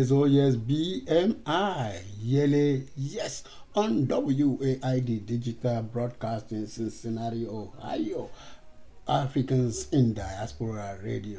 yes, BMI, Yele, yes, on WAID Digital Broadcasting, Cincinnati, Ohio, Africans in Diaspora Radio.